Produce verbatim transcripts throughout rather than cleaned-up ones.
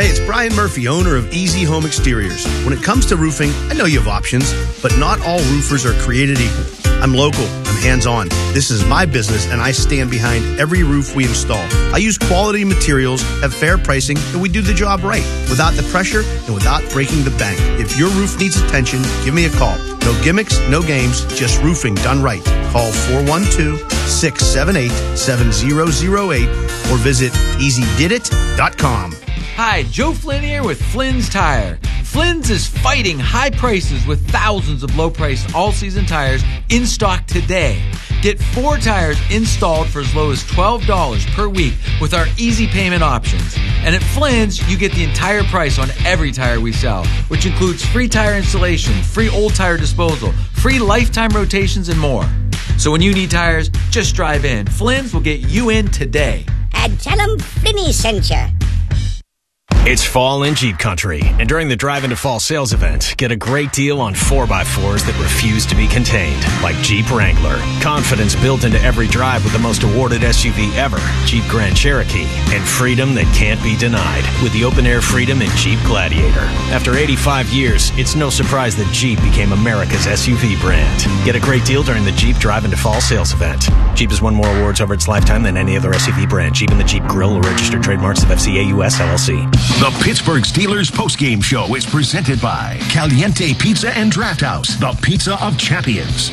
Hey, it's Brian Murphy, owner of Easy Home Exteriors. When it comes to roofing, I know you have options, but not all roofers are created equal. I'm local. I'm hands-on. This is my business, and I stand behind every roof we install. I use quality materials, have fair pricing, and we do the job right, without the pressure and without breaking the bank. If your roof needs attention, give me a call. No gimmicks, no games, just roofing done right. Call four one two, six seven eight, seven zero zero eight or visit easy did it dot com. Hi, Joe Flynn here with Flynn's Tire. Flynn's is fighting high prices with thousands of low-priced all-season tires in stock today. Get four tires installed for as low as twelve dollars per week with our easy payment options. And at Flynn's, you get the entire price on every tire we sell, which includes free tire installation, free old tire disposal, free lifetime rotations, and more. So when you need tires, just drive in. Flynn's will get you in today. And tell them Flinny sent you. It's fall in Jeep Country, and during the Drive into Fall sales event, get a great deal on four by fours that refuse to be contained, like Jeep Wrangler. Confidence built into every drive with the most awarded S U V ever, Jeep Grand Cherokee, and freedom that can't be denied with the open-air freedom in Jeep Gladiator. After eighty-five years, it's no surprise that Jeep became America's S U V brand. Get a great deal during the Jeep Drive into Fall sales event. Jeep has won more awards over its lifetime than any other S U V brand. Jeep and the Jeep Grill are registered trademarks of F C A U S L L C. The Pittsburgh Steelers postgame show is presented by Caliente Pizza and Draft House, the pizza of champions.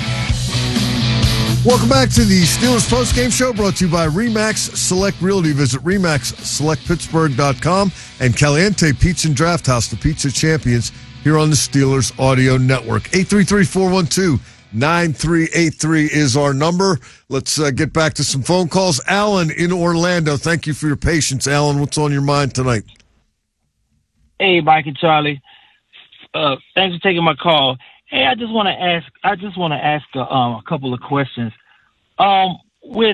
Welcome back to the Steelers postgame show, brought to you by RE/MAX Select Realty. Visit remax select pittsburgh dot com and Caliente Pizza and Draft House, the pizza champions, here on the Steelers Audio Network. eight three three, four one two, nine three eight three is our number. Let's uh, get back to some phone calls. Alan in Orlando, thank you for your patience. Alan, what's on your mind tonight? Hey, Mike and Charlie. Uh, thanks for taking my call. Hey, I just want to ask. I just want to ask a, um, a couple of questions. Um, with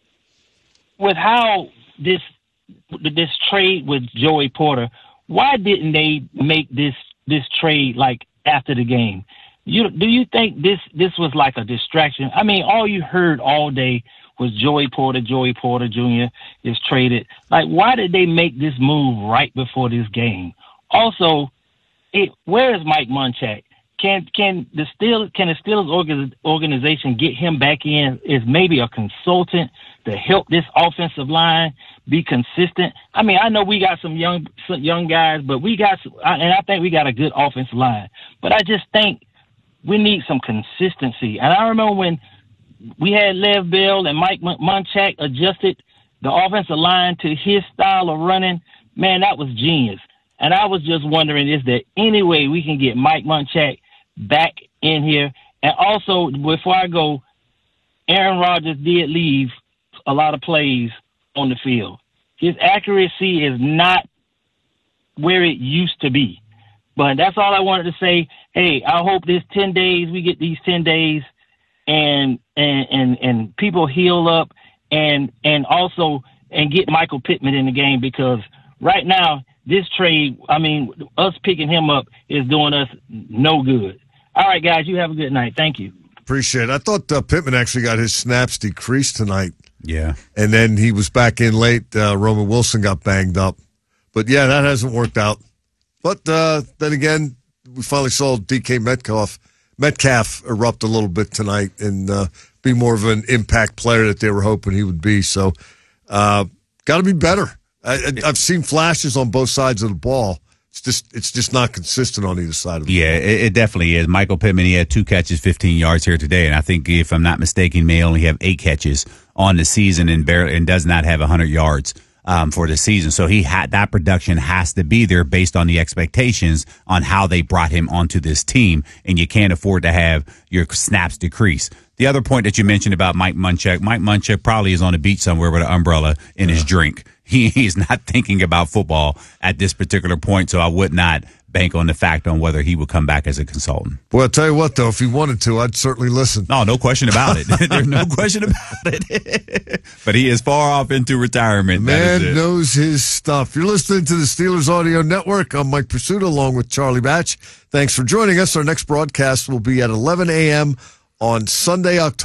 with how this this trade with Joey Porter, why didn't they make this this trade like after the game? You do you think this this was like a distraction? I mean, all you heard all day was Joey Porter, Joey Porter Junior is traded. Like, why did they make this move right before this game? Also, it, where is Mike Munchak? Can can the Steelers can the Steelers orga, organization get him back in as maybe a consultant to help this offensive line be consistent? I mean, I know we got some young some young guys, but we got and I think we got a good offensive line. But I just think we need some consistency. And I remember when we had Lev Bell and Mike Munchak adjusted the offensive line to his style of running. Man, that was genius. And I was just wondering, is there any way we can get Mike Munchak back in here? And also, before I go, Aaron Rodgers did leave a lot of plays on the field. His accuracy is not where it used to be. But that's all I wanted to say. Hey, I hope this ten days, we get these ten days and and and, and people heal up and and also and get Michael Pittman in the game, because right now, this trade, I mean, us picking him up is doing us no good. All right, guys, you have a good night. Thank you. Appreciate it. I thought uh, Pittman actually got his snaps decreased tonight. Yeah. And then he was back in late. Uh, Roman Wilson got banged up. But, yeah, that hasn't worked out. But uh, then again, we finally saw D K Metcalf, Metcalf erupt a little bit tonight and uh, be more of an impact player that they were hoping he would be. So, uh, got to be better. I, I've seen flashes on both sides of the ball. It's just it's just not consistent on either side of the yeah, ball. Yeah, it, it definitely is. Michael Pittman, he had two catches, fifteen yards here today, and I think, if I'm not mistaken, he may only have eight catches on the season and barely, and does not have one hundred yards um, for the season. So he had that production has to be there based on the expectations on how they brought him onto this team, and you can't afford to have your snaps decrease. The other point that you mentioned about Mike Munchak, Mike Munchak probably is on the beach somewhere with an umbrella in yeah. his drink. He, he's not thinking about football at this particular point, so I would not bank on the fact on whether he would come back as a consultant. Well, I'll tell you what, though, if he wanted to, I'd certainly listen. No, no question about it. There's no question about it. But he is far off into retirement. The man knows his stuff. You're listening to the Steelers Audio Network. I'm Mike Pursuta along with Charlie Batch. Thanks for joining us. Our next broadcast will be at eleven a.m. on Sunday, October